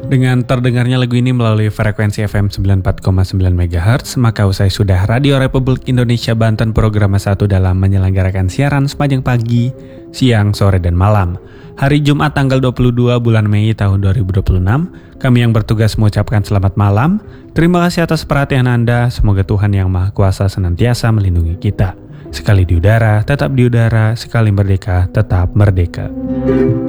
Dengan terdengarnya lagu ini melalui frekuensi FM 94,9 MHz, maka usai sudah Radio Republik Indonesia Banten Program 1 dalam menyelenggarakan siaran sepanjang pagi, siang, sore, dan malam. Hari Jumat tanggal 22 bulan Mei tahun 2026, kami yang bertugas mengucapkan selamat malam. Terima kasih atas perhatian Anda, semoga Tuhan Yang Maha Kuasa senantiasa melindungi kita. Sekali di udara, tetap di udara, sekali merdeka, tetap merdeka.